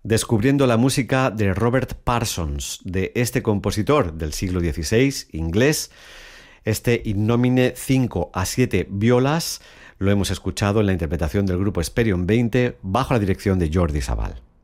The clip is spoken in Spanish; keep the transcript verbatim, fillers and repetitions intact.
descubriendo la música de Robert Parsons, de este compositor del siglo dieciséis, inglés. Este In Nomine cinco a siete violas lo hemos escuchado en la interpretación del grupo Hesperion veinte bajo la dirección de Jordi Savall.